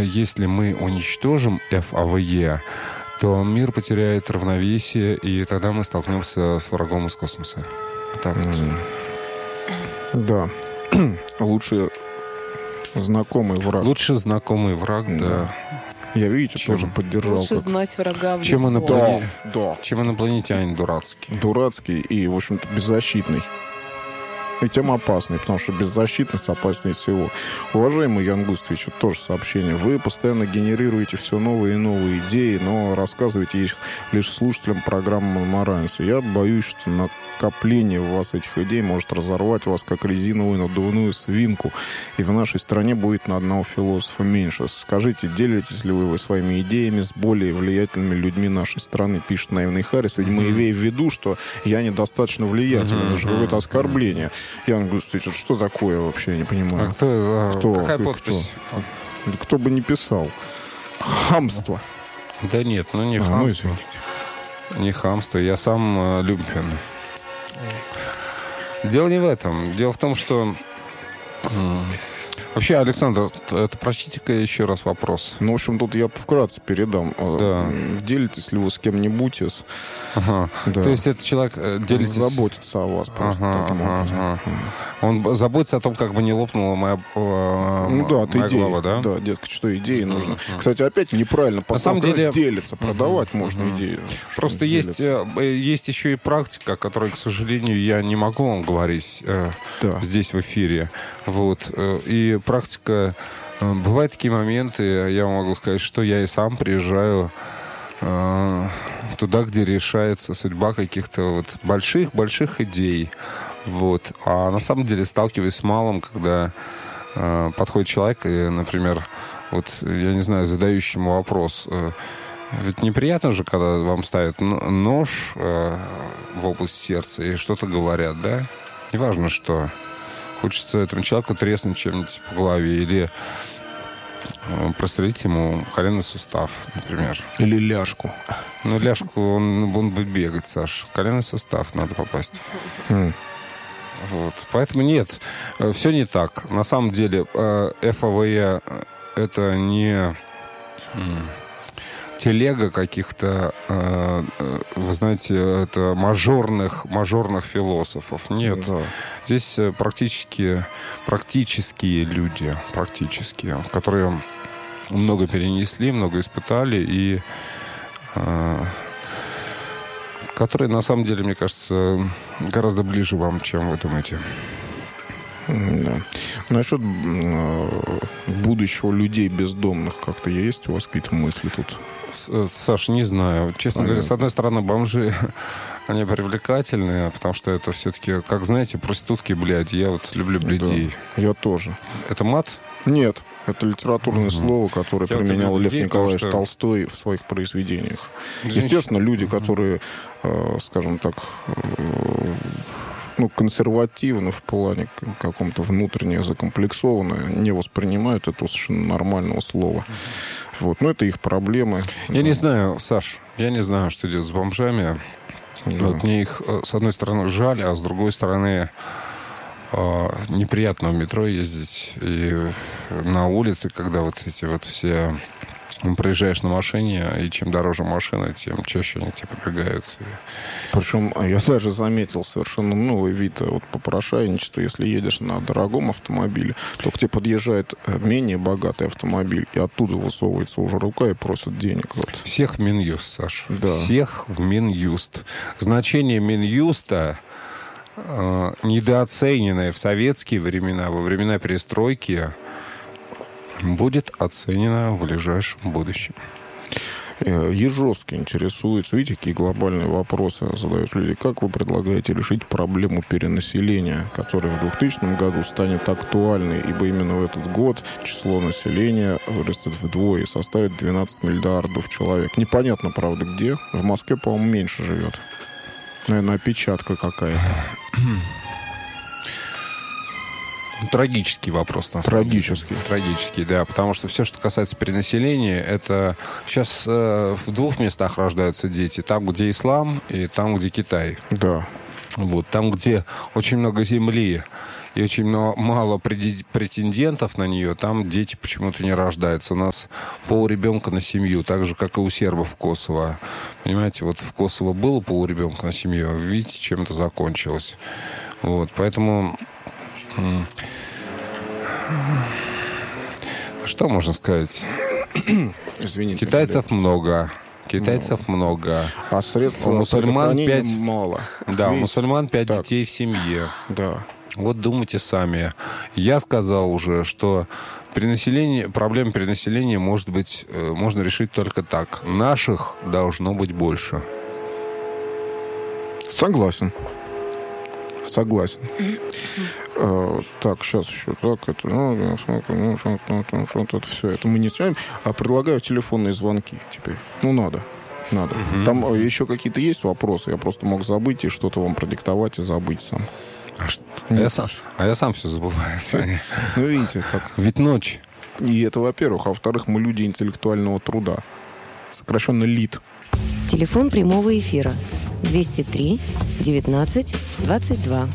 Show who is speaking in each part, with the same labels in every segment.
Speaker 1: если мы уничтожим ФАВЕ, то мир потеряет равновесие, и тогда мы столкнемся с врагом из космоса. Так вот.
Speaker 2: Да. Лучше знакомый враг.
Speaker 1: Лучше знакомый враг, да.
Speaker 2: Я, видите,
Speaker 1: Чем?
Speaker 2: тоже поддержал.
Speaker 3: Лучше знать врага в
Speaker 1: Чем
Speaker 3: лицо.
Speaker 2: Да.
Speaker 1: Чем инопланетянин дурацкий.
Speaker 2: Дурацкий и, в общем-то, беззащитный. И тем опасный, потому что беззащитность опаснее всего. Уважаемый Ян Густович, это тоже сообщение. Вы постоянно генерируете все новые и новые идеи, но рассказываете их лишь слушателям программы «Монмаранси». Я боюсь, что накопление у вас этих идей может разорвать вас, как резиновую надувную свинку, и в нашей стране будет на одного философа меньше. Скажите, делитесь ли вы своими идеями с более влиятельными людьми нашей страны, пишет наивный Харрис. Видимо, имея в виду, что я недостаточно влиятелен. Это же какое-то оскорбление. Ян Густович, это что такое вообще, я не понимаю.
Speaker 1: Какая подпись?
Speaker 2: Кто бы не писал. Хамство.
Speaker 1: Да нет, не хамство. Не хамство, я сам люмпен. Дело не в этом. Дело в том, что... Вообще, Александр, это прочтите-ка еще раз вопрос.
Speaker 2: Ну, в общем, тут я вкратце передам.
Speaker 1: Да.
Speaker 2: Делитесь ли вы с кем-нибудь из...
Speaker 1: Ага.
Speaker 2: Да.
Speaker 1: То есть этот человек делится...
Speaker 2: заботится о вас просто таким образом.
Speaker 1: Он заботится о том, как бы не лопнула моя
Speaker 2: идея,
Speaker 1: голова, да?
Speaker 2: Да, детка, что идеи нужно. Кстати, опять неправильно.
Speaker 1: На самом деле...
Speaker 2: делиться, продавать можно идеи.
Speaker 1: Просто есть еще и практика, о которой, к сожалению, я не могу вам говорить здесь в эфире. Вот. И практика... Бывают такие моменты, я могу сказать, что я и сам приезжаю туда, где решается судьба каких-то вот больших идей. Вот. А на самом деле сталкиваюсь с малым, когда подходит человек и, например, вот, я не знаю, задающий ему вопрос. Ведь неприятно же, когда вам ставят нож в область сердца и что-то говорят, да? Неважно, что. Хочется этому человеку треснуть чем-нибудь по голове или прострелить ему коленный сустав, например.
Speaker 2: Или ляжку.
Speaker 1: Ляжку он будет бегать, Саш. Коленный сустав надо попасть. Вот. Поэтому нет, все не так. На самом деле ФАВЕ это не телега каких-то, вы знаете, это мажорных философов. Нет. Да. Здесь практические люди, которые много перенесли, много испытали и которые, на самом деле, мне кажется, гораздо ближе вам, чем вы думаете.
Speaker 2: Да. Насчет будущего людей бездомных как-то есть у вас какие-то мысли тут?
Speaker 1: Саш, не знаю. Честно говоря, с одной стороны, бомжи, они привлекательные, потому что это все-таки, как знаете, проститутки, блядь, я вот люблю блядей.
Speaker 2: Да, я тоже.
Speaker 1: Это мат?
Speaker 2: Нет, это литературное слово, которое применял Лев Николаевич Толстой в своих произведениях. Естественно, люди, которые, скажем так, консервативно в плане каком-то внутренне закомплексованно, не воспринимают этого совершенно нормального слова. Вот. Но это их проблемы.
Speaker 1: Я не знаю, Саш, что делать с бомжами. Да. Вот мне их, с одной стороны, жаль, а с другой стороны, неприятно в метро ездить. И на улице, когда вот эти вот все... Проезжаешь на машине, и чем дороже машина, тем чаще они к тебе прибегают.
Speaker 2: Причем я даже заметил совершенно новый вид попрошайничества. Если едешь на дорогом автомобиле, то к тебе подъезжает менее богатый автомобиль, и оттуда высовывается уже рука и просит денег. Вот.
Speaker 1: Всех в Минюст, Саш.
Speaker 2: Да.
Speaker 1: Всех в Минюст. Значение Минюста недооцененное в советские времена, во времена перестройки, будет оценено в ближайшем будущем.
Speaker 2: Ежовский интересуется, видите, какие глобальные вопросы задают люди. Как вы предлагаете решить проблему перенаселения, которая в 2000 году станет актуальной, ибо именно в этот год число населения вырастет вдвое и составит 12 миллиардов человек. Непонятно, правда, где. В Москве, по-моему, меньше живет. Наверное, опечатка какая-то.
Speaker 1: Трагический вопрос, на самом деле. Трагический, да. Потому что все, что касается перенаселения, это сейчас в двух местах рождаются дети. Там, где ислам, и там, где Китай.
Speaker 2: Да.
Speaker 1: Вот. Там, где очень много земли и очень мало претендентов на нее, там дети почему-то не рождаются. У нас полребенка на семью, так же, как и у сербов в Косово. Понимаете, вот в Косово было полребенка на семью, а видите, чем это закончилось. Вот, поэтому... Что можно сказать?
Speaker 2: Извините.
Speaker 1: Китайцев много.
Speaker 2: А средств
Speaker 1: у мусульман 5
Speaker 2: мало.
Speaker 1: Да, у мусульман 5 детей в семье.
Speaker 2: Да.
Speaker 1: Вот думайте сами. Я сказал уже, что проблема перенаселения можно решить только так. Наших должно быть больше.
Speaker 2: Согласен. Так, сейчас еще так. Это все. Это мы не чаем. А предлагаю телефонные звонки теперь. Надо. Там еще какие-то есть вопросы? Я просто мог забыть и что-то вам продиктовать и забыть сам.
Speaker 1: Я сам все забываю.
Speaker 2: Видите, как...
Speaker 1: Ведь ночь.
Speaker 2: И это, во-первых. А во-вторых, мы люди интеллектуального труда. Сокращенно ЛИТ.
Speaker 3: Телефон прямого эфира 203 19 22.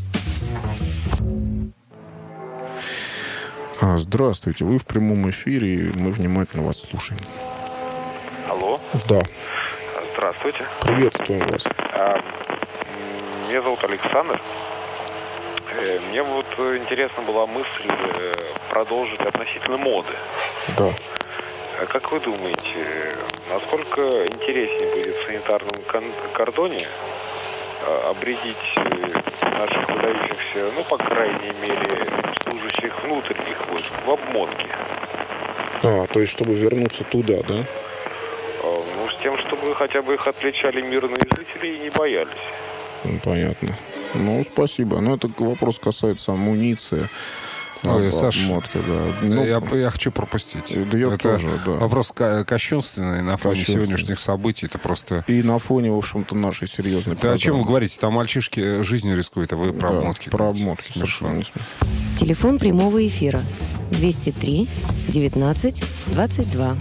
Speaker 2: Здравствуйте, вы в прямом эфире, и мы внимательно вас слушаем.
Speaker 4: Алло.
Speaker 2: Да.
Speaker 4: Здравствуйте.
Speaker 2: Приветствуем вас.
Speaker 4: Меня зовут Александр. Мне вот интересна была мысль продолжить относительно моды.
Speaker 2: Да.
Speaker 4: Как вы думаете, насколько интереснее будет в санитарном кордоне обрядить наших выдающихся, по крайней мере, служащих внутренних войск в обмотке?
Speaker 2: То есть, чтобы вернуться туда, да?
Speaker 4: С тем, чтобы хотя бы их отличали мирные жители и не боялись.
Speaker 2: Понятно. Спасибо. Это вопрос касается амуниции.
Speaker 1: Саша,
Speaker 2: да.
Speaker 1: Я хочу пропустить.
Speaker 2: Да я тоже, да.
Speaker 1: Вопрос кощунственный на фоне сегодняшних событий. Это просто...
Speaker 2: И на фоне, в общем-то, нашей серьезной
Speaker 1: программы. О чем вы говорите? Там мальчишки жизнью рискуют, а вы про обмотки.
Speaker 2: Про обмотки. Совершенно.
Speaker 3: Телефон прямого эфира 203 19 22.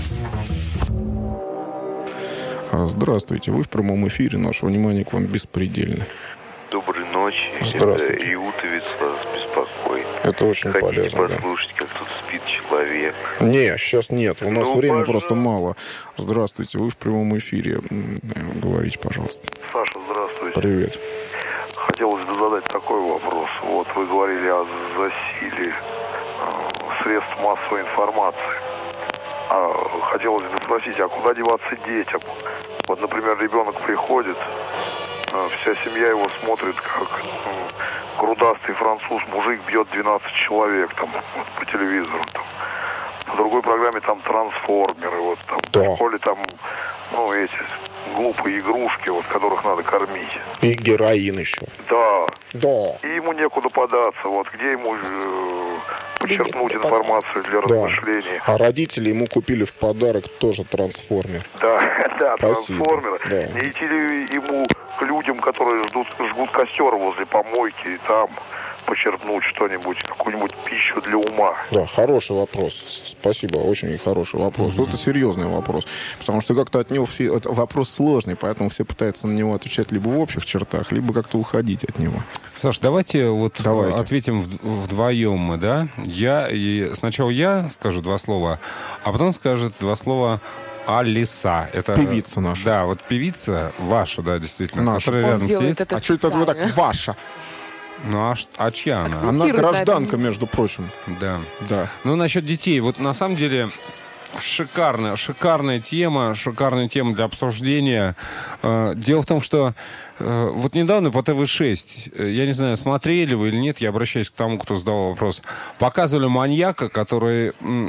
Speaker 2: Здравствуйте. Вы в прямом эфире. Наше внимание к вам беспредельно.
Speaker 5: Доброй ночи.
Speaker 2: Здравствуйте.
Speaker 5: Это Иутовец вас беспокоит.
Speaker 2: Это очень полезно.
Speaker 5: Хотите послушать, как тут спит человек?
Speaker 2: Не, сейчас нет. У нас времени просто мало. Здравствуйте. Вы в прямом эфире. Говорите, пожалуйста.
Speaker 5: Саша, здравствуйте.
Speaker 2: Привет.
Speaker 5: Хотелось бы задать такой вопрос. Вот вы говорили о засилии средств массовой информации. Хотелось бы спросить, а куда деваться детям? Вот, например, ребенок приходит, вся семья его смотрит, как грудастый француз-мужик бьет 12 человек по телевизору. В другой программе там трансформеры, в школе там, эти глупые игрушки, которых надо кормить.
Speaker 2: И героин еще.
Speaker 5: Да.
Speaker 2: Да.
Speaker 5: И ему некуда податься, где ему подчеркнуть информацию для размышлений.
Speaker 2: А родители ему купили в подарок тоже трансформер.
Speaker 5: Да,
Speaker 2: спасибо.
Speaker 5: Трансформеры.
Speaker 2: Да.
Speaker 5: Не идти ли ему к людям, которые жгут костер возле помойки, и там почерпнуть что-нибудь, какую-нибудь пищу для ума?
Speaker 2: Да, хороший вопрос. Спасибо, очень хороший вопрос. Это серьезный вопрос, потому что как-то от него это вопрос сложный, поэтому все пытаются на него отвечать либо в общих чертах, либо как-то уходить от него.
Speaker 1: Саш, давайте ответим вдвоем мы, да? Сначала я скажу два слова, а потом скажет два слова Алиса. Это
Speaker 2: певица наша.
Speaker 1: Да, певица ваша, да, действительно.
Speaker 2: Наша.
Speaker 1: Которая рядом сидит.
Speaker 2: А что это вы так ваша?
Speaker 1: А чья она?
Speaker 2: Она гражданка, между прочим.
Speaker 1: Да.
Speaker 2: Да.
Speaker 1: Насчет детей. На самом деле шикарная тема для обсуждения. Дело в том, что недавно по ТВ-6, я не знаю, смотрели вы или нет, я обращаюсь к тому, кто задавал вопрос, показывали маньяка, который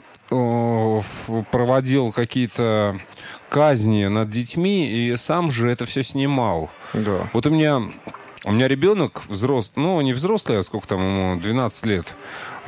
Speaker 1: проводил какие-то казни над детьми и сам же это все снимал.
Speaker 2: Да.
Speaker 1: У меня ребенок взрослый, не взрослый, а сколько там ему, 12 лет.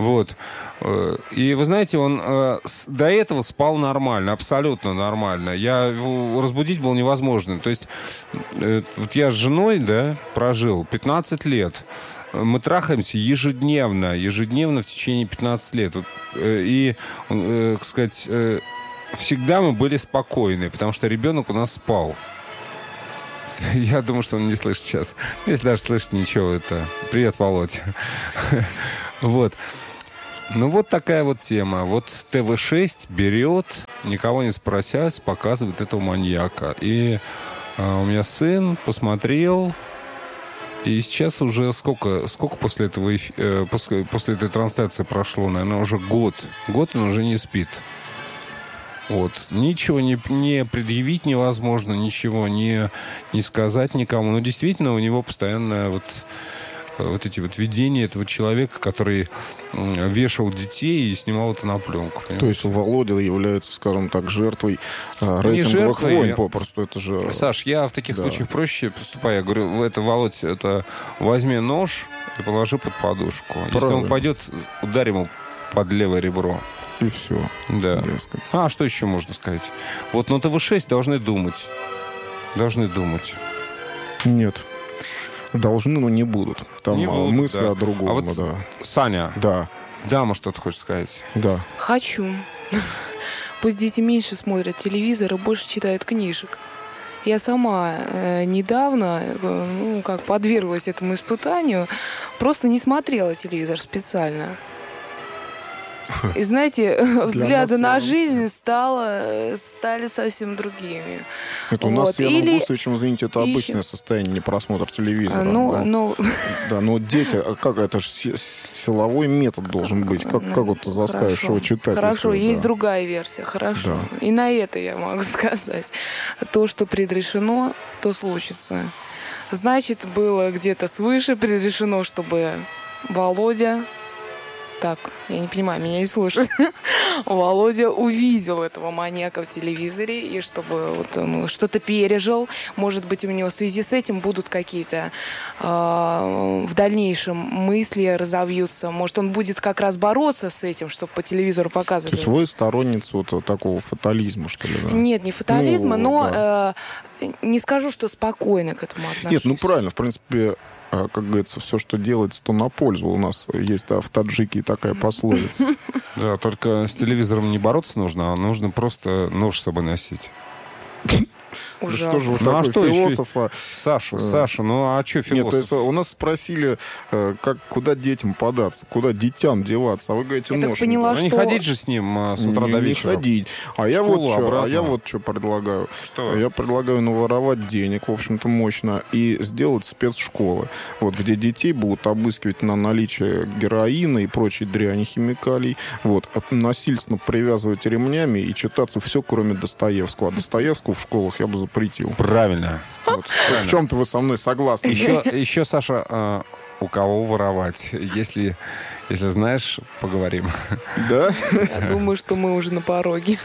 Speaker 1: И вы знаете, он до этого спал нормально, абсолютно нормально. Его разбудить было невозможно. То есть я с женой, да, прожил 15 лет. Мы трахаемся ежедневно в течение 15 лет. И, как сказать, всегда мы были спокойны, потому что ребенок у нас спал. Я думаю, что он не слышит сейчас. Если даже слышит, ничего, это... Привет, Володь. Вот. Ну, вот такая вот тема. Вот ТВ-6 берет, никого не спросясь, показывает этого маньяка. И у меня сын посмотрел, и сейчас уже сколько после этого после этой трансляции прошло, наверное, уже год. Год он уже не спит. Вот. Ничего не предъявить невозможно, ничего не сказать никому. Но действительно у него постоянно вот эти вот видения этого человека, который вешал детей и снимал это на пленку. Понимаете?
Speaker 2: То есть Володя является, скажем так, жертвой рейтинговых войн попросту. Это же...
Speaker 1: Саш, я в таких случаях проще поступаю. Я говорю, Володь, возьми нож и положи под подушку. Правильно. Если он пойдет, ударь ему под левое ребро.
Speaker 2: И все.
Speaker 1: Да. А что еще можно сказать? Вот на ТВ-6 должны думать.
Speaker 2: Нет. Должны, но не будут. Там мысли о другом.
Speaker 1: А вот,
Speaker 2: да.
Speaker 1: Саня.
Speaker 2: Да.
Speaker 1: Дама что-то хочет сказать.
Speaker 2: Да.
Speaker 6: Хочу. Пусть дети меньше смотрят телевизор и больше читают книжек. Я сама недавно подверглась этому испытанию. Просто не смотрела телевизор специально. И знаете, взгляды на жизнь стали совсем другими.
Speaker 2: Это у нас с Яном Густовичем, извините, это обычное состояние, не просмотр телевизора. Да, но дети, как это же силовой метод должен быть. Как вот ты заставишь его читать?
Speaker 6: Хорошо, есть другая версия, хорошо. Да. И на это я могу сказать. То, что предрешено, то случится. Значит, было где-то свыше предрешено, чтобы Володя... Так, я не понимаю, меня не слышат. Володя увидел этого маньяка в телевизоре, и чтобы он что-то пережил. Может быть, у него в связи с этим будут какие-то в дальнейшем мысли разовьются. Может, он будет как раз бороться с этим, чтобы по телевизору показывать.
Speaker 2: То есть вы сторонница вот такого фатализма, что ли? Да?
Speaker 6: Нет, не фатализма, но не скажу, что спокойно к этому отношусь.
Speaker 2: Нет, правильно, в принципе... Как говорится, все, что делается, то на пользу. У нас есть в Таджикии такая пословица.
Speaker 1: Да, только с телевизором не бороться нужно, а нужно просто нож с собой носить.
Speaker 2: Что же вы такой философ?
Speaker 1: Саша, а что философ?
Speaker 2: Нет, то есть у нас спросили, куда детям податься, куда детям деваться, а вы говорите, нож.
Speaker 1: Не ходить же с ним с утра до вечера.
Speaker 2: Не ходить. А я вот что предлагаю.
Speaker 1: Что?
Speaker 2: Я предлагаю наворовать денег, в общем-то, мощно, и сделать спецшколы, вот, где детей будут обыскивать на наличие героина и прочей дряни, химикалий, вот, насильственно привязывать ремнями и читаться все, кроме Достоевского. А Достоевского в школах я бы запретил.
Speaker 1: Правильно.
Speaker 2: Вот. В чем-то вы со мной согласны.
Speaker 1: Еще, Саша, у кого воровать? Если знаешь, поговорим.
Speaker 2: Да?
Speaker 6: Я думаю, что мы уже на пороге.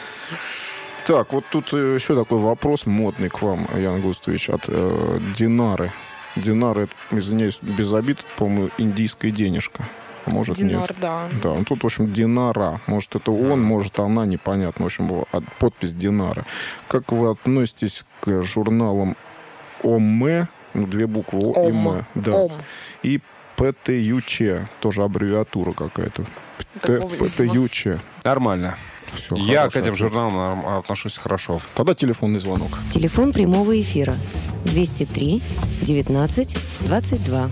Speaker 2: Так, вот тут еще такой вопрос модный к вам, Ян Густович, от Динары. Динары, извиняюсь, без обид, по-моему, индийская денежка. Может,
Speaker 6: Динар,
Speaker 2: нет.
Speaker 6: да.
Speaker 2: Да, ну тут, в общем, Динара. Может, это он, может, она, непонятно. В общем, подпись Динара. Как вы относитесь к журналам ОМЭ, 2 буквы О и М, да, и ПТЮЧ, тоже аббревиатура какая-то. ПТЮЧ.
Speaker 1: Нормально.
Speaker 2: Все,
Speaker 1: я к этим журналам отношусь хорошо.
Speaker 2: Тогда телефонный звонок.
Speaker 3: Телефон прямого эфира 203 19 22.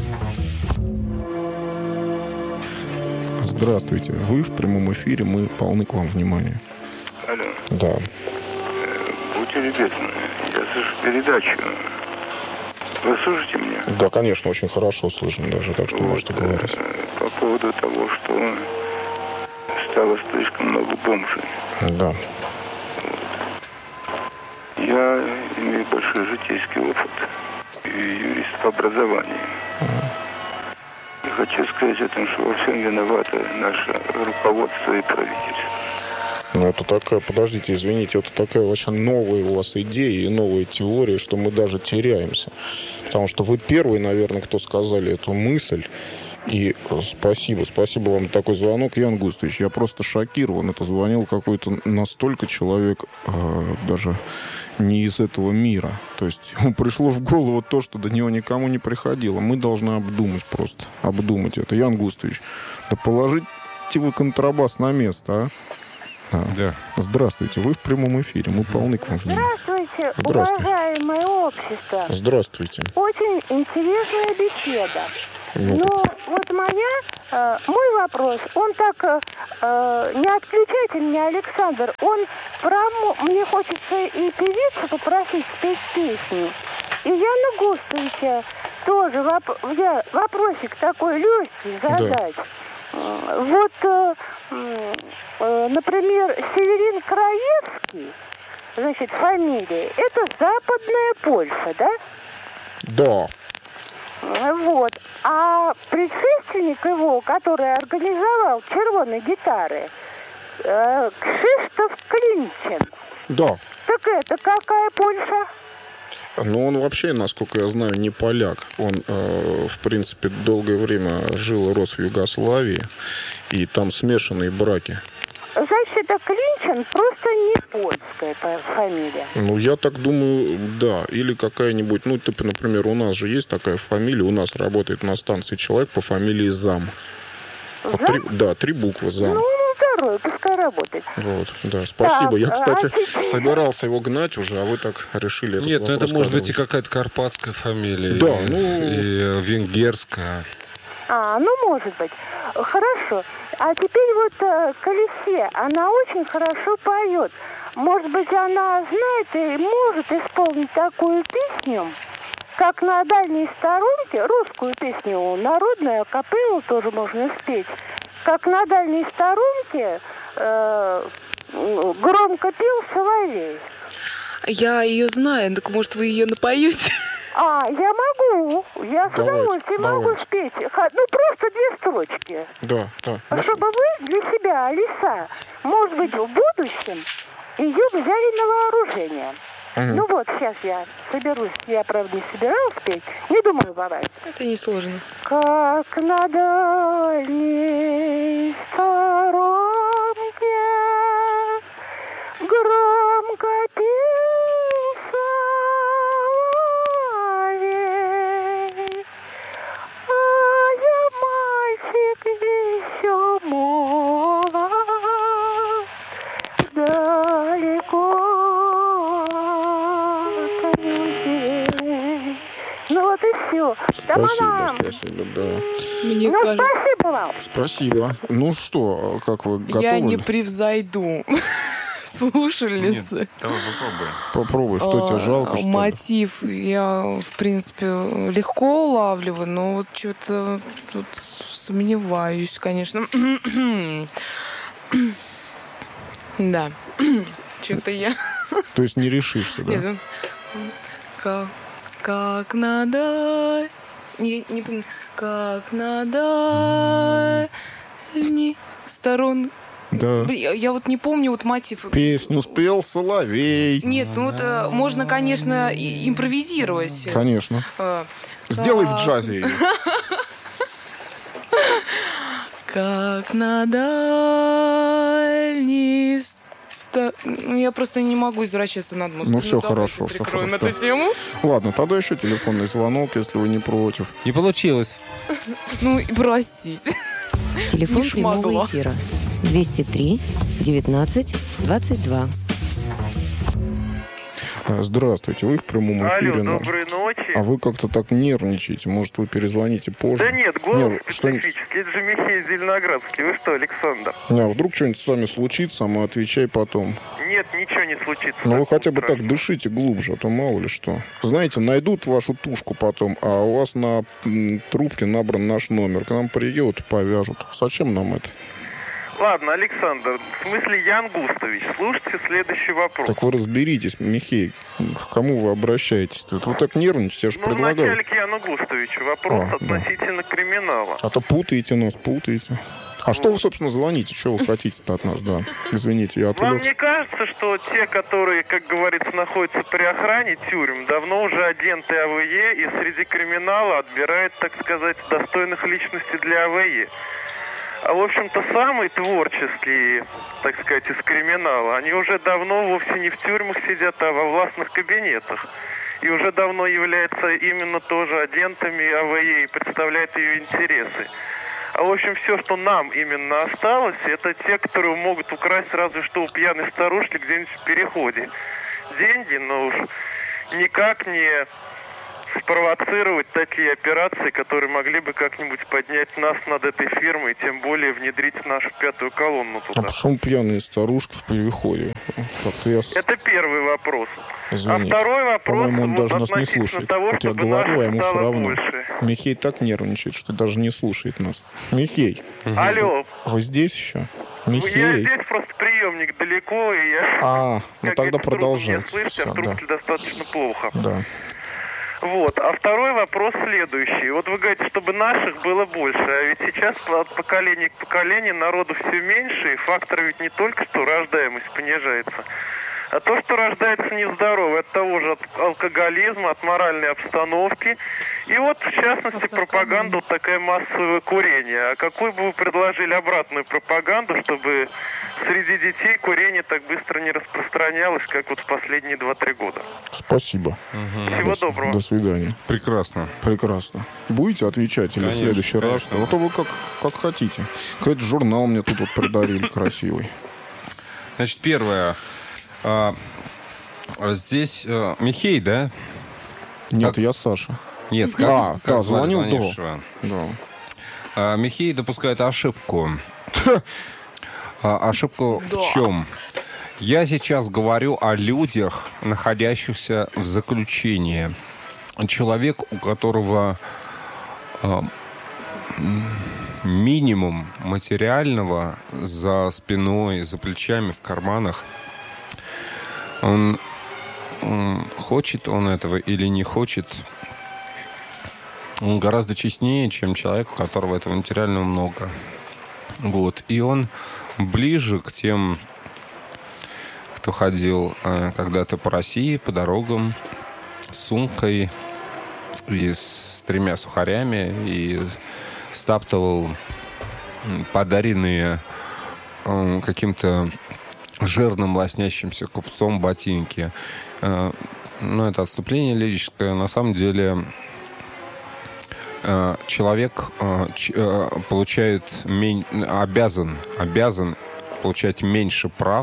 Speaker 2: Здравствуйте. Вы в прямом эфире, мы полны к вам внимания.
Speaker 7: Алло.
Speaker 2: Да.
Speaker 7: Будьте любезны, я слышу передачу. Вы слышите меня?
Speaker 2: Да, конечно, очень хорошо слышно даже, так что можете говорить.
Speaker 7: По поводу того, что стало слишком много бомжей.
Speaker 2: Да.
Speaker 7: Я имею большой житейский опыт и юрист по образованию. И хочу сказать о том, что во всем виновато наше руководство и правительство.
Speaker 2: Ну, это такая, подождите, извините, это такая вообще новая у вас идея и новая теория, что мы даже теряемся. Потому что вы первый, наверное, кто сказали эту мысль. И спасибо вам за такой звонок, Ян Густович. Я просто шокирован. Это звонил какой-то настолько человек, даже не из этого мира. То есть ему пришло в голову то, что до него никому не приходило. Мы должны обдумать это. Ян Густович, да положите вы контрабас на место, а?
Speaker 1: Да.
Speaker 2: Здравствуйте, вы в прямом эфире, мы полны к вам внимания.
Speaker 8: Здравствуйте,
Speaker 6: Здравствуйте, уважаемое общество.
Speaker 2: Здравствуйте.
Speaker 6: Очень интересная беседа. Но вот мой вопрос, он так, не отключайте меня, Александр, мне хочется и певицу попросить спеть песню. И Яна Густовича тоже вопросик такой легкий задать. Да. Вот, например, Северин Краевский, значит, фамилия, это Западная Польша, да?
Speaker 2: Да.
Speaker 6: Вот. А предшественник его, который организовал «Червоные гитары», Кшиштоф Клинчен.
Speaker 2: Да.
Speaker 6: Так это какая Польша?
Speaker 2: Ну, он вообще, насколько я знаю, не поляк. Он, в принципе, долгое время жил и рос в Югославии, и там смешанные браки.
Speaker 6: Значит, это Клинчен просто не польская фамилия.
Speaker 2: Ну, я так думаю, да. Или какая-нибудь, например, у нас же есть такая фамилия, у нас работает на станции человек по фамилии Зам.
Speaker 6: Зам?
Speaker 2: Вот 3 буквы Зам.
Speaker 6: Ну, второй, пускай работает.
Speaker 2: Вот, да, спасибо. Я, кстати, собирался его гнать уже, а вы так решили этот
Speaker 1: Нет,
Speaker 2: вопрос
Speaker 1: это может быть и какая-то карпатская фамилия.
Speaker 2: Да,
Speaker 1: и венгерская.
Speaker 6: Может быть. Хорошо. А теперь вот Колесе, она очень хорошо поет. Может быть, она знает и может исполнить такую песню, как на дальней сторонке, русскую песню, народную, капеллу тоже можно спеть, как на дальней сторонке громко пел соловей.
Speaker 8: Я ее знаю, так может вы ее напоете?
Speaker 6: Я могу. Я с удовольствием могу спеть. Просто 2 строчки.
Speaker 2: Да.
Speaker 6: Чтобы вы для себя, Алиса, может быть, в будущем ее взяли на вооружение. Ну вот, сейчас я соберусь. Я, правда, не собиралась петь. Не думаю, бывает.
Speaker 8: Это несложно.
Speaker 6: Как на дальней сторонке громко пел соловей, а я мальчик еще молод, далеко от людей. Ну вот и все.
Speaker 2: Спасибо, да.
Speaker 8: Мне кажется...
Speaker 6: спасибо вам.
Speaker 2: Спасибо. Ну что, как вы готовы?
Speaker 8: Я не превзойду слушательницы.
Speaker 1: Давай попробуем.
Speaker 2: Попробуй, что тебе жалко, что ли?
Speaker 8: Мотив я, в принципе, легко улавливаю, но вот что-то тут сомневаюсь, конечно. Да. Что-то я...
Speaker 2: То есть не решишься, да?
Speaker 8: Нет, как надо... Не помню. Как надо... Сторон...
Speaker 2: Да.
Speaker 8: Я вот не помню вот мотив.
Speaker 2: Песню спел соловей.
Speaker 8: Нет, можно, конечно, импровизировать.
Speaker 2: Конечно. Сделай в джазе ее.
Speaker 8: Как на дальней... Я просто не могу извращаться над мозгом.
Speaker 2: Ну, все хорошо, все
Speaker 8: прикроем
Speaker 2: хорошо.
Speaker 8: эту тему.
Speaker 2: Ладно, тогда еще телефонный звонок, если вы не против.
Speaker 1: Не получилось.
Speaker 8: Ну, простите.
Speaker 3: Телефон
Speaker 8: Не
Speaker 3: прямого
Speaker 8: шмагла.
Speaker 3: эфира 203 19 22.
Speaker 2: Здравствуйте, вы в прямом эфире.
Speaker 4: Алло, доброй ночи.
Speaker 2: А вы как-то так нервничаете. Может, вы перезвоните позже?
Speaker 4: Да нет, голос
Speaker 2: Нет,
Speaker 4: специфический. Это же Михей Зеленоградский. Вы что, Александр?
Speaker 2: Вдруг что-нибудь с вами случится, а мы отвечай потом.
Speaker 4: Нет, ничего не случится.
Speaker 2: Ну, вы хотя бы так дышите глубже, а то мало ли что. Знаете, найдут вашу тушку потом, а у вас на трубке набран наш номер. К нам приедут и повяжут. Зачем нам это?
Speaker 4: Ладно, Александр, в смысле Ян Густович, слушайте следующий вопрос.
Speaker 2: Так вы разберитесь, Михей, к кому вы обращаетесь? Вот вы так нервничаете, я же предлагаю.
Speaker 4: Вначале к Яну Густовичу вопрос относительно криминала.
Speaker 2: А то путаете нас, путаете. А что вы, собственно, звоните? Что вы хотите-то от нас, да? Извините, я
Speaker 4: Вам
Speaker 2: отвлекся.
Speaker 4: не кажется, что те, которые, как говорится, находятся при охране тюрем, давно уже агенты АВЕ и среди криминала отбирают, так сказать, достойных личностей для АВЕ? А, в общем-то, самые творческие, так сказать, из криминала, они уже давно вовсе не в тюрьмах сидят, а во властных кабинетах. И уже давно являются именно тоже агентами АВЕ и представляют ее интересы. А, в общем, все, что нам именно осталось, это те, которые могут украсть разве что у пьяной старушки где-нибудь в переходе. деньги, но уж никак не спровоцировать такие операции, которые могли бы как-нибудь поднять нас над этой фирмой, тем более внедрить нашу пятую колонну туда.
Speaker 2: А почему пьяные старушки в переходе?
Speaker 4: Это первый вопрос.
Speaker 2: Извините.
Speaker 4: А второй вопрос,
Speaker 2: по-моему, он даже нас не
Speaker 4: относительно
Speaker 2: слушает.
Speaker 4: того,
Speaker 2: Вот я
Speaker 4: чтобы
Speaker 2: говорю, а
Speaker 4: наших
Speaker 2: ему все
Speaker 4: стало
Speaker 2: равно.
Speaker 4: больше.
Speaker 2: Михей так нервничает, что даже не слушает нас. Михей.
Speaker 4: Алло.
Speaker 2: Вы здесь еще?
Speaker 4: Я
Speaker 2: Михей.
Speaker 4: здесь, просто приемник далеко, и я...
Speaker 2: Ну тогда продолжайте.
Speaker 4: Меня слышите, а в трубке достаточно плохо.
Speaker 2: Да.
Speaker 4: Вот. А второй вопрос следующий. Вот вы говорите, чтобы наших было больше, а ведь сейчас от поколения к поколению народу все меньше, и фактор ведь не только что рождаемость понижается, а то, что рождается нездоровый от того же от алкоголизма, от моральной обстановки. И вот, в частности, пропаганда вот такая массовое курение. А какую бы вы предложили обратную пропаганду, чтобы среди детей курение так быстро не распространялось, как вот в последние 2-3 года?
Speaker 2: Спасибо.
Speaker 4: Всего доброго.
Speaker 2: До свидания.
Speaker 1: Прекрасно.
Speaker 2: Прекрасно. Будете отвечать или
Speaker 1: Конечно,
Speaker 2: в следующий раз?
Speaker 1: конечно.
Speaker 2: А то вы как хотите. Какой-то журнал мне тут вот продарили красивый.
Speaker 1: Значит, первое. Здесь Михей, да?
Speaker 2: Нет, я Саша.
Speaker 1: Нет,
Speaker 2: да,
Speaker 1: звали
Speaker 2: звонил
Speaker 1: звонившего?
Speaker 2: Да.
Speaker 1: Михей допускает ошибку. Ошибку в чем? Я сейчас говорю о людях, находящихся в заключении. Человек, у которого минимум материального за спиной, за плечами, в карманах. Он хочет он этого или не хочет, он гораздо честнее, чем человек, у которого этого материального много. Вот. И он ближе к тем, кто ходил когда-то по России, по дорогам, с сумкой и с 3 сухарями, и стаптывал подаренные каким-то жирным лоснящимся купцом ботинки. Ну, это отступление лирическое. На самом деле человек получает обязан получать меньше прав,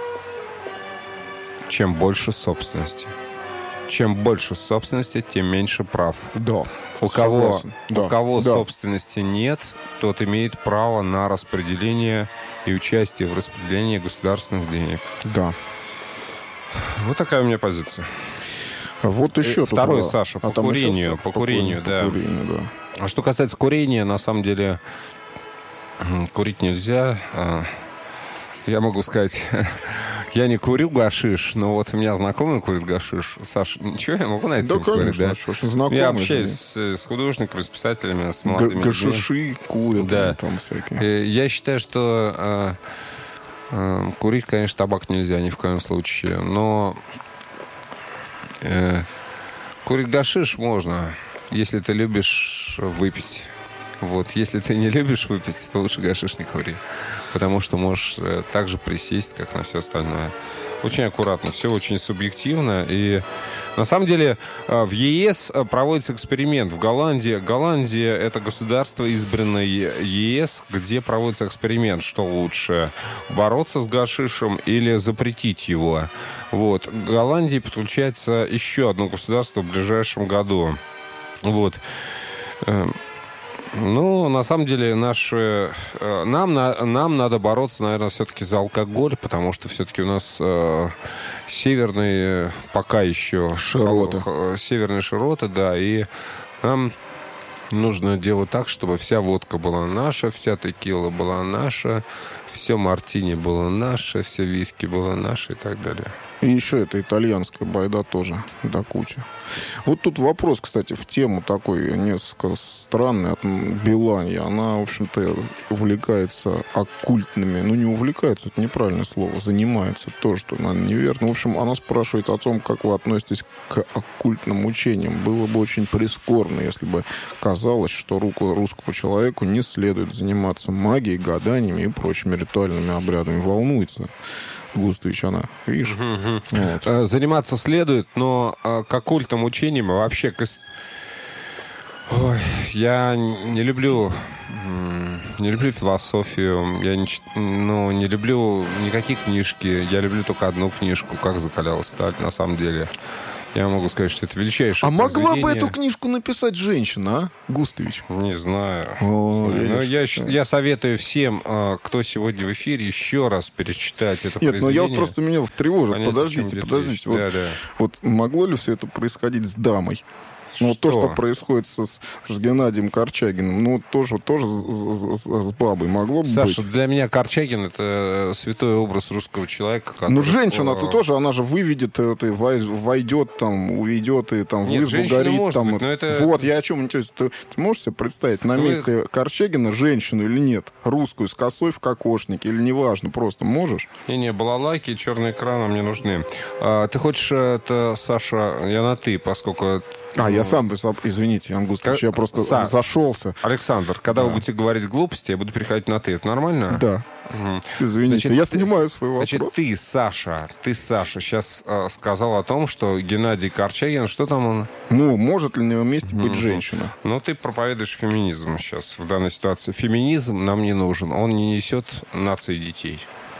Speaker 1: чем больше собственности. Чем больше собственности, тем меньше прав.
Speaker 2: Да.
Speaker 1: У кого
Speaker 2: да.
Speaker 1: собственности нет, тот имеет право на распределение и участие в распределении государственных денег.
Speaker 2: Да.
Speaker 1: Вот такая у меня позиция.
Speaker 2: Вот еще
Speaker 1: второй,
Speaker 2: тут,
Speaker 1: Саша, по курению, да. А что касается курения, на самом деле курить нельзя. Я могу сказать, я не курю гашиш, но вот у меня знакомый курит гашиш. Саша, ничего, я могу на это говорить, да?
Speaker 2: Знакомый,
Speaker 1: я общаюсь с художниками, с писателями, с молодыми людьми.
Speaker 2: Гашиши курят,
Speaker 1: да.
Speaker 2: Там всякие.
Speaker 1: Я считаю, что курить, конечно, табак нельзя ни в коем случае, но курить гашиш можно, если ты любишь выпить. Вот, если ты не любишь выпить, то лучше гашиш не кури. Потому что можешь так же присесть, как на все остальное. Очень аккуратно, все очень субъективно. И на самом деле в ЕС проводится эксперимент. В Голландии. Голландия — это государство, избранное ЕС, где проводится эксперимент. Что лучше, бороться с гашишем или запретить его? Вот. К Голландии подключается еще одно государство в ближайшем году. Вот. Ну, на самом деле, нам надо бороться, наверное, все-таки за алкоголь, потому что все-таки у нас северные пока еще северные широты, да, и нам нужно делать так, чтобы вся водка была наша, вся текила была наша, все мартини было наше, все виски было наше и так далее.
Speaker 2: И еще эта итальянская байда тоже до кучи. Вот тут вопрос, кстати, в тему такой несколько странный от Биланья. Она, в общем-то, увлекается оккультными... Ну, не увлекается, это неправильное слово. Занимается тоже, что, наверное, неверно. В общем, она спрашивает о том, как вы относитесь к оккультным учениям. Было бы очень прискорбно, если бы казалось, что русскому человеку не следует заниматься магией, гаданиями и прочими ритуальными обрядами. Волнуется Густович, она, видишь?
Speaker 1: Вот. Заниматься следует, но к оккультным учениям вообще... Ой, я не люблю не люблю философию, я не люблю никакие книжки, я люблю только одну книжку «Как закалялась сталь», на самом деле. Я могу сказать, что это величайшее произведение.
Speaker 2: Могла бы эту книжку написать женщина, а, Густович?
Speaker 1: Не знаю.
Speaker 2: Я
Speaker 1: советую всем, кто сегодня в эфире, еще раз перечитать это произведение.
Speaker 2: Нет, я просто меня тревожит. Подождите. Вот могло ли все это происходить с дамой? Ну, то, что происходит с Геннадием Корчагиным, тоже с бабой могло бы быть.
Speaker 1: Саша, для меня Корчагин — это святой образ русского человека.
Speaker 2: Ну, женщина-то тоже, она же выведет, войдет, там, уведет и там в избу горит. Там, быть, это... Вот, я о чем интересуюсь. Ты можешь себе представить на месте Корчагина женщину или нет? Русскую, с косой в кокошнике, или неважно, просто можешь?
Speaker 1: Не, балалайки, черные экраны мне нужны. Ты хочешь, Саша, я на «ты», поскольку...
Speaker 2: Я сам, извините, Ян Густович, я просто зашелся.
Speaker 1: Александр, когда вы будете говорить глупости, я буду переходить на «ты». Это нормально?
Speaker 2: Да. Угу. Извините, я снимаю свой вопрос.
Speaker 1: Значит, ты, Саша, сейчас сказал о том, что Геннадий Корчагин, что там он?
Speaker 2: Может ли на его месте быть женщина?
Speaker 1: Ты проповедуешь феминизм сейчас в данной ситуации. Феминизм нам не нужен, он не несет нации детей.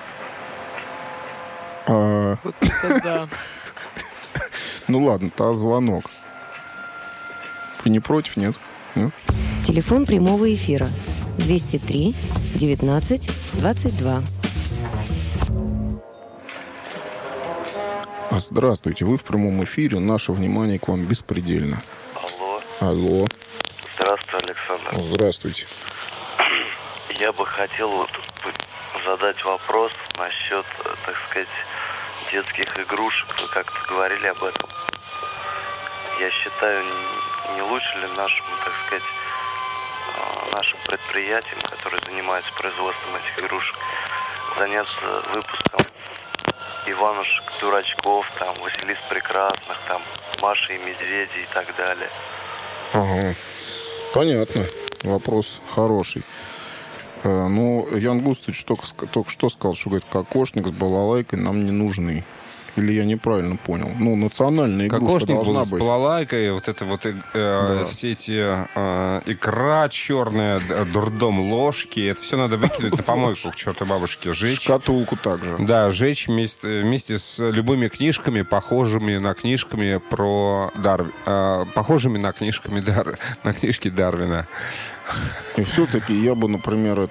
Speaker 6: Вот это да.
Speaker 2: Ладно, звонок. Вы не против, нет?
Speaker 3: Телефон прямого эфира 203 19 22.
Speaker 2: Здравствуйте, вы в прямом эфире. Наше внимание к вам беспредельно. Алло.
Speaker 9: Здравствуй, Александр.
Speaker 2: Здравствуйте.
Speaker 9: Я бы хотел задать вопрос насчет, так сказать, детских игрушек. Вы как-то говорили об этом. Я считаю, не лучше ли нашим, так сказать, нашим предприятиям, которые занимаются производством этих игрушек, заняться выпуском Иванушек, Дурачков, там, Василис Прекрасных, там, Маши и Медведи и так далее.
Speaker 2: Ага. Понятно. Вопрос хороший. Ян Густович только что сказал, что, говорит, кокошник с балалайкой нам не нужны. Или я неправильно понял? Национальная игрушка должна быть.
Speaker 1: Кокошник с балалайкой, вот это вот все эти икра черная, дурдом ложки, это все надо выкинуть на помойку к чертовой бабушке, жечь.
Speaker 2: Шкатулку также.
Speaker 1: Да, жечь вместе с любыми книжками, похожими на книжками про Дарвина. Похожими на книжки Дарвина.
Speaker 2: И все-таки я бы, например,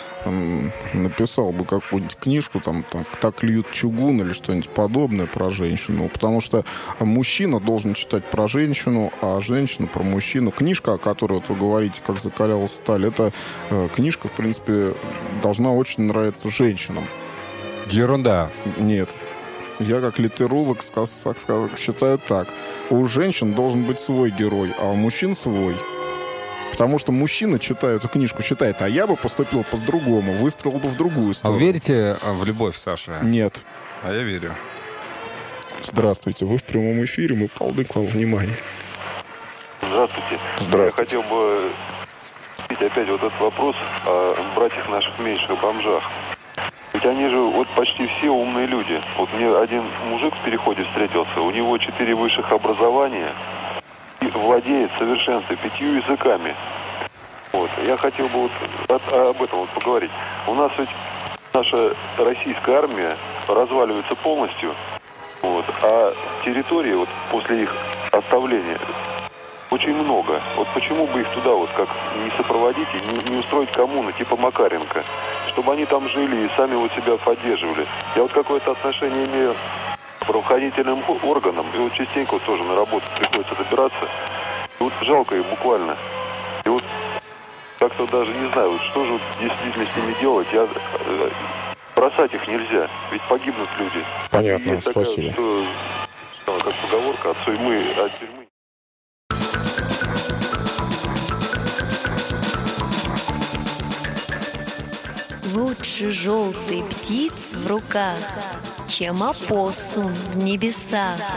Speaker 2: написал бы какую-нибудь книжку, так льют чугун или что-нибудь подобное про женщину. Потому что мужчина должен читать про женщину, а женщина про мужчину. Книжка, о которой вы говорите, «Как закалялась сталь», это книжка, в принципе, должна очень нравиться женщинам.
Speaker 1: Ерунда.
Speaker 2: Нет. Я как литеролог считаю так. У женщин должен быть свой герой, а у мужчин свой. Потому что мужчина, читая эту книжку, считает, а я бы поступил по-другому, выстрелил бы в другую сторону.
Speaker 1: А вы верите в любовь, Саша?
Speaker 2: Нет.
Speaker 1: А я верю.
Speaker 2: Здравствуйте, вы в прямом эфире, мы полны к вам внимания.
Speaker 5: Здравствуйте.
Speaker 2: Здравствуйте.
Speaker 5: Я хотел бы опять вот этот вопрос о братьях наших меньших бомжах. Ведь они же почти все умные люди. Мне один мужик в переходе встретился, у него 4 высших образования, владеет в совершенстве 5 языками. Я хотел бы об этом поговорить. У нас ведь наша российская армия разваливается полностью, а территории после их оставления очень много. Почему бы их туда как не сопроводить и не устроить коммуну типа Макаренко, чтобы они там жили и сами себя поддерживали. Я какое-то отношение имею к правоохранительным органам, и частенько тоже на работу приходится добираться. И жалко их буквально. И как-то даже не знаю, что же действительно с ними делать. Бросать их нельзя, ведь погибнут люди.
Speaker 2: Понятно,
Speaker 5: есть
Speaker 2: спасибо.
Speaker 5: Такая, как поговорка, от тюрьмы.
Speaker 10: Лучше желтый птиц в руках, чем опоссум в небесах.